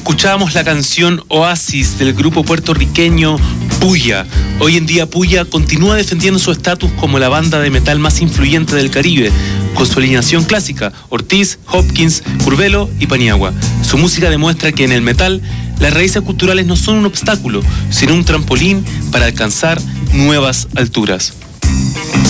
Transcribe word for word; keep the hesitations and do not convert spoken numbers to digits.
Escuchábamos la canción Oasis del grupo puertorriqueño Puya. Hoy en día Puya continúa defendiendo su estatus como la banda de metal más influyente del Caribe, con su alineación clásica, Ortiz, Hopkins, Curvelo y Paniagua. Su música demuestra que en el metal las raíces culturales no son un obstáculo, sino un trampolín para alcanzar nuevas alturas.